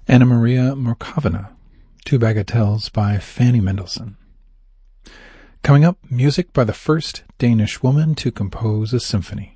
Anna Maria Morkovina, Two Bagatelles by Fanny Mendelssohn. Coming up, music by the first Danish woman to compose a symphony.